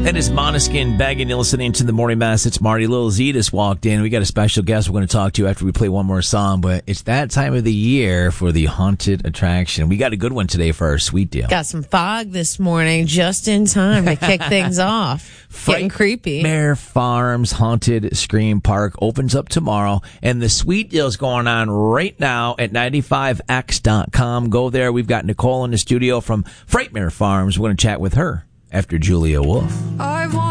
That is Måneskin begging you listening to the Morning Mass. It's Marty. Lil Z just walked in. We got a special guest we're going to talk to after we play one more song, but it's that time of the year for the haunted attraction. We got a good one today for our sweet deal. Got some fog this morning just in time to kick things off. Getting creepy. Frightmare Farms Haunted Scream Park opens up tomorrow, and the sweet deal's going on right now at 95x.com. Go there. We've got Nicole in the studio from Frightmare Farms. We're going to chat with her after Julia Wolf.